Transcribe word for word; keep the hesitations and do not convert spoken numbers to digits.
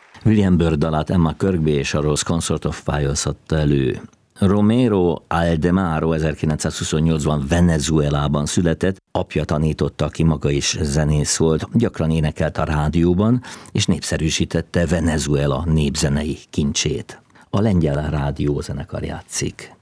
William Byrd dalát Emma Kirkby és a Rose Consort of Files adta elő. Romero Aldemaro ezerkilencszázhuszonnyolcban Venezuelában született, apja tanította, ki maga is zenész volt, gyakran énekelt a rádióban, és népszerűsítette Venezuela népzenei kincsét. A lengyel rádiózenekar játszik.